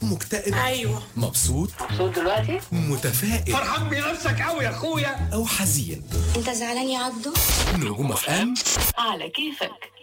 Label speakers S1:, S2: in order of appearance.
S1: مكتئب؟
S2: ايوه.
S1: مبسوط
S3: دلوقتي؟
S1: متفائل؟
S4: فرحان بنفسك قوي يا اخويا.
S1: أو حزين؟
S5: انت زعلان يا عبدو؟
S1: نجوم FM
S3: على كيفك.